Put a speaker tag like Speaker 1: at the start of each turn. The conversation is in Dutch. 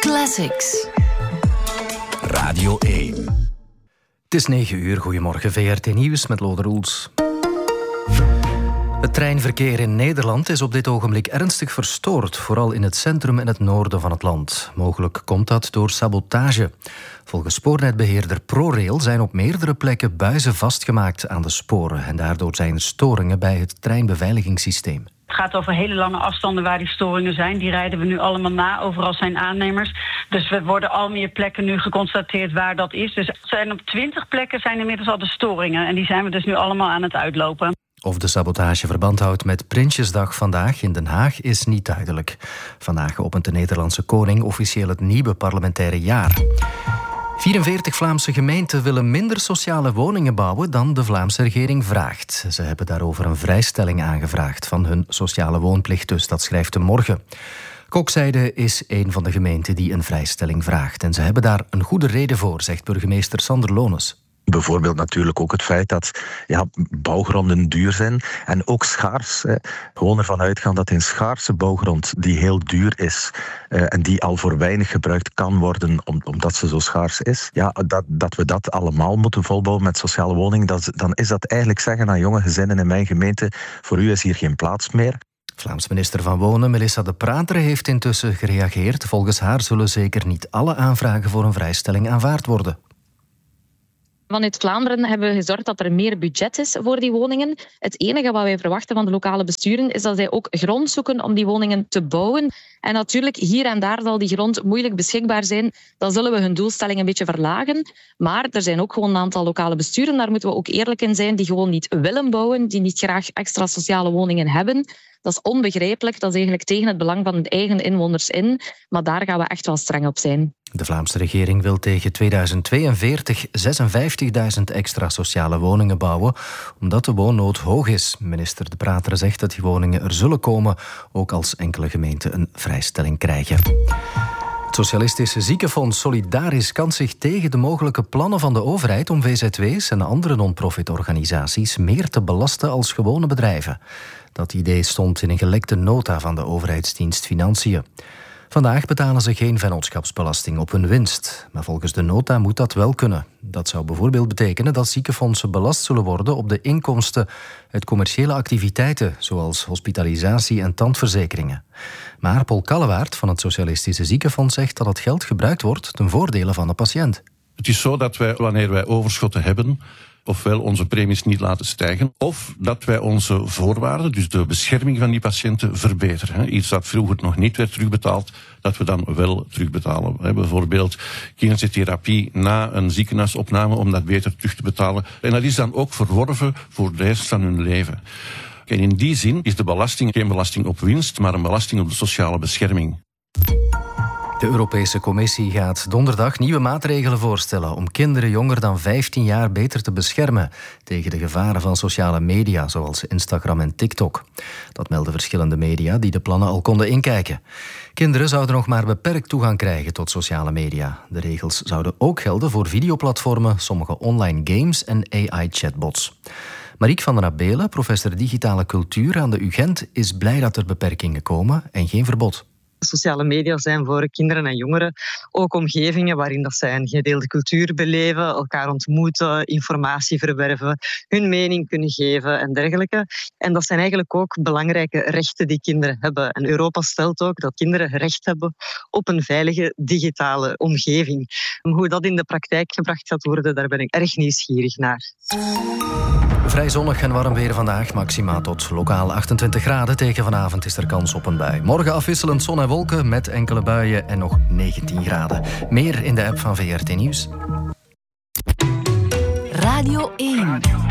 Speaker 1: Classics.
Speaker 2: Radio 1.
Speaker 3: Het is 9 uur. Goedemorgen, VRT Nieuws met Lode Roels. Het treinverkeer in Nederland is op dit ogenblik ernstig verstoord, vooral in het centrum en het noorden van het land. Mogelijk komt dat door sabotage. Volgens spoornetbeheerder ProRail zijn op meerdere plekken buizen vastgemaakt aan de sporen en daardoor zijn er storingen bij het treinbeveiligingssysteem.
Speaker 4: Het gaat over hele lange afstanden waar die storingen zijn. Die rijden we nu allemaal na. Overal zijn aannemers. Dus we worden al meer plekken nu geconstateerd waar dat is. Dus op 20 plekken zijn inmiddels al de storingen. En die zijn we dus nu allemaal aan het uitlopen.
Speaker 3: Of de sabotage verband houdt met Prinsjesdag vandaag in Den Haag is niet duidelijk. Vandaag opent de Nederlandse koning officieel het nieuwe parlementaire jaar. 44 Vlaamse gemeenten willen minder sociale woningen bouwen dan de Vlaamse regering vraagt. Ze hebben daarover een vrijstelling aangevraagd van hun sociale woonplicht, dus dat schrijft De Morgen. Kokzijde is een van de gemeenten die een vrijstelling vraagt. En ze hebben daar een goede reden voor, zegt burgemeester Sander Lones.
Speaker 5: Bijvoorbeeld natuurlijk ook het feit dat bouwgronden duur zijn en ook schaars. Gewoon ervan uitgaan dat een schaarse bouwgrond die heel duur is en die al voor weinig gebruikt kan worden omdat ze zo schaars is, dat we dat allemaal moeten volbouwen met sociale woningen, dan is dat eigenlijk zeggen aan jonge gezinnen in mijn gemeente, voor u is hier geen plaats meer.
Speaker 3: Vlaams minister van Wonen, Melissa De Pratere, heeft intussen gereageerd. Volgens haar zullen zeker niet alle aanvragen voor een vrijstelling aanvaard worden.
Speaker 6: Vanuit Vlaanderen hebben we gezorgd dat er meer budget is voor die woningen. Het enige wat wij verwachten van de lokale besturen is dat zij ook grond zoeken om die woningen te bouwen. En natuurlijk, hier en daar zal die grond moeilijk beschikbaar zijn. Dan zullen we hun doelstelling een beetje verlagen. Maar er zijn ook gewoon een aantal lokale besturen, daar moeten we ook eerlijk in zijn, die gewoon niet willen bouwen, die niet graag extra sociale woningen hebben. Dat is onbegrijpelijk, dat is eigenlijk tegen het belang van de eigen inwoners in. Maar daar gaan we echt wel streng op zijn.
Speaker 3: De Vlaamse regering wil tegen 2042 56.000 extra sociale woningen bouwen, omdat de woonnood hoog is. Minister De Pratere zegt dat die woningen er zullen komen, ook als enkele gemeenten een vrijstelling krijgen. Het Socialistische Ziekenfonds Solidaris kant zich tegen de mogelijke plannen van de overheid om VZW's en andere non-profitorganisaties meer te belasten als gewone bedrijven. Dat idee stond in een gelekte nota van de overheidsdienst Financiën. Vandaag betalen ze geen vennootschapsbelasting op hun winst. Maar volgens de nota moet dat wel kunnen. Dat zou bijvoorbeeld betekenen dat ziekenfondsen belast zullen worden op de inkomsten uit commerciële activiteiten, zoals hospitalisatie en tandverzekeringen. Maar Paul Kallewaert van het Socialistische Ziekenfonds zegt dat het geld gebruikt wordt ten voordele van de patiënt.
Speaker 7: Het is zo dat wij, wanneer wij overschotten hebben, ofwel onze premies niet laten stijgen, of dat wij onze voorwaarden, dus de bescherming van die patiënten, verbeteren. Iets dat vroeger nog niet werd terugbetaald, dat we dan wel terugbetalen. Bijvoorbeeld kinesiotherapie na een ziekenhuisopname, om dat beter terug te betalen. En dat is dan ook verworven voor de rest van hun leven. En in die zin is de belasting geen belasting op winst, maar een belasting op de sociale bescherming.
Speaker 3: De Europese Commissie gaat donderdag nieuwe maatregelen voorstellen om kinderen jonger dan 15 jaar beter te beschermen tegen de gevaren van sociale media, zoals Instagram en TikTok. Dat melden verschillende media die de plannen al konden inkijken. Kinderen zouden nog maar beperkt toegang krijgen tot sociale media. De regels zouden ook gelden voor videoplatformen, sommige online games en AI-chatbots. Marieke van den Abelen, professor digitale cultuur aan de UGent, is blij dat er beperkingen komen en geen verbod.
Speaker 8: Sociale media zijn voor kinderen en jongeren ook omgevingen waarin dat zij een gedeelde cultuur beleven, elkaar ontmoeten, informatie verwerven, hun mening kunnen geven en dergelijke. En dat zijn eigenlijk ook belangrijke rechten die kinderen hebben. En Europa stelt ook dat kinderen recht hebben op een veilige digitale omgeving. Hoe dat in de praktijk gebracht gaat worden, daar ben ik erg nieuwsgierig naar.
Speaker 3: Vrij zonnig en warm weer vandaag, maxima tot lokaal 28 graden. Tegen vanavond is er kans op een bui. Morgen afwisselend zon en wolken met enkele buien en nog 19 graden. Meer in de app van VRT Nieuws.
Speaker 1: Radio 1.